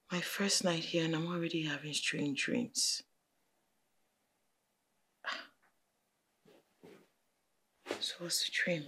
My first night here and I'm already having strange dreams. So what's the dream?